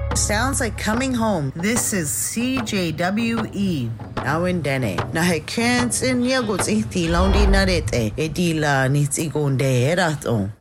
Sounds like coming home. This is CJWE. Now in Dene. Na he kens in yagots ihti laundi narete. Edila nits igonde eraton.